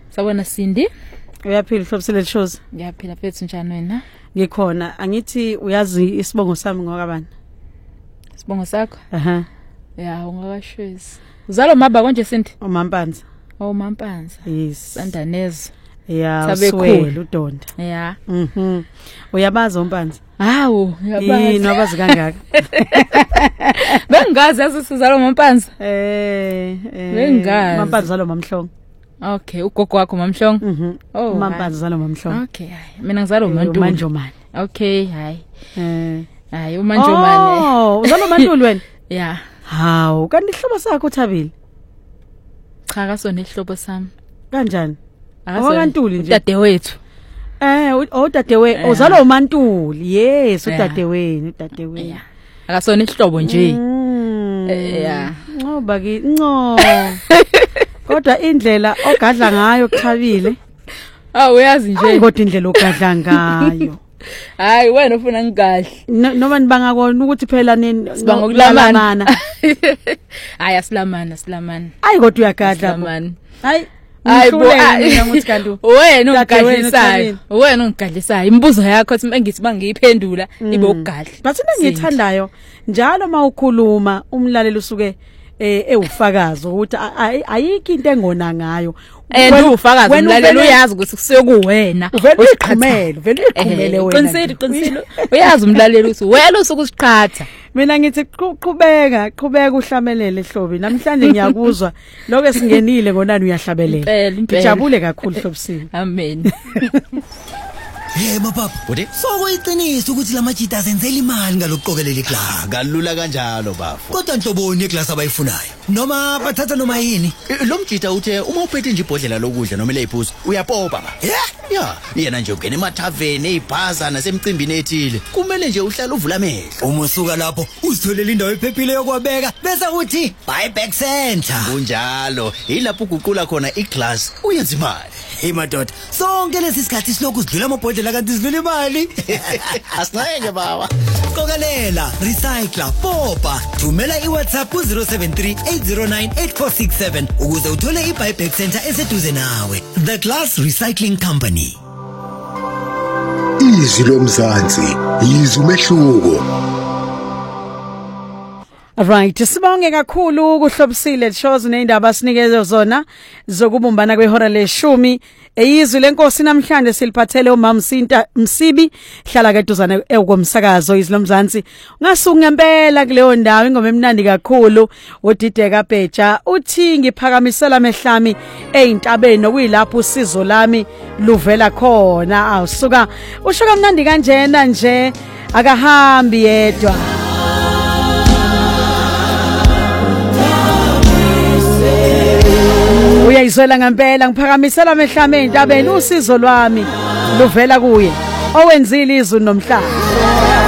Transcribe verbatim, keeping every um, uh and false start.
Sawona Sindi. Uyaphila Hlobisile Shows. Ngiyaphila phethu njani wena? Ngikhona. Angithi uyazi isibongo sami ngokabani? Isibongo sakho? Aha. Ya, ungakashwezi. Uzalo maba konje Sindi? uMampanza. Oh Mampanza. Yes. Sandanezo. Ya, uswele uDonda. Ya. Mhm. Uyabaza uMpanza? Hawu, uyabaza. Yini wabazi kangaka? Bengazi asizalo Mampanza. Eh, eh. Bengazi. Mampanza zalo Mamhlongo. Okay, ugogo wakho Mamhlongo. Mhm. Oh, uMampanza zalo Mamhlongo. Okay, hayi. Mina ngizalo uMantulu. uManjomane. Okay, hayi. Eh. Hayi uManjomane. Oh, uzalo Mantulu wena? Ya. Hawu, kanti ihlobo sakho uThabile? Cha kasona ihlobo sami. Kanjani? Akasona nje. Dadewethu. Eh, udadewethu, uzalo uMantuli. Yes, udadewenu, udadewenu. Yeah. Akasona ihlobo nje. Yeah. Ngoba ke nco. Kodwa indlela ogadla ngayo kuThabile. Ah uyazi nje. Kodwa indlela ogadla ngayo. Hayi wena ufuna ngigahle. Noma nibangakona ukuthi phela nini sibanga ukulamana. Hayi asilamana, silamana. Hayi kodwa uyagadla. Silamana. Hayi Hayi bo ukuthi kanti wena ungigadlisayo wena ungigadlisayo imibuzo yakho ethi mengithi bangiyiphendula ibe ukugadla bathi ngiyithandayo njalo mawukhuluma umlaleli usuke eh ewufakazi ukuthi ayikho into engona ngayo and ufakazi umlaleli uyazi ukuthi kusuke kuwena usiqhumele vele uqhumele wena qinisile qinisile uyazi umlaleli ukuthi wena usuke usiqhatha mina ngithi qhubeka qhubeka uhlamelele Hlobi namhlanje ngiyakuzwa lokho esingenile ngonani uyahlabelela ngijabule kakhulu Hlobisile amen. Hey mapapa uthi sokuyiqinisa ukuthi lamajita azenzela imali ngalokuqokelela iclass kalula kanjalo bafo kodwa ntoboni iclass abayifunayo noma bathatha noma yini lo mjita uthe uma uphethe nje ibhodlela lokudla noma leyiphuzo uyapopa ba yeah ya yena nje ungena emathaveni ezibhaza nasemcimbini ethile kumele nje uhlale uvula amehlo uma usuka lapho uzitholela indawo ephephile yokwabeka bese uthi buy back center kunjalo yilapho uguqula khona iclass uyenza imali. Hey madoda sonke lesi sikhathi siloku sidlula amabhodlela kanti sidlula imali asinake baba qokelela recycler popa thumela iWhatsApp ku zero seven three eight zero nine eight four six seven ukuze uthole i-buyback center eseduze nawe. The Glass Recycling Company. Izwi lomzansi izwi umehluko. Right, sibonge kakhulu kuHlobisile Shows neindaba sinikeze zona zokubumbana kwehora leshumi. Eyizwi lenkosi namhlanje siliphathele uMam Sinta Msibi hlala keduzana ekomsakazo izwi lomzansi. Ngasuku ngempela kuleyo ndawo ingoma emnandi kakhulu uDideka Bheja uthi ngiphakamisela mehlami eintabeni nokuyilapho usizo lami luvela khona. Awusuka ushoka mnandi kanjena nje akahambi yedwa. Uyayizwela ngempela ngiphakamisela mehlame entabeni usizo lwami luvela kuye owenzile izulu nomhlaba.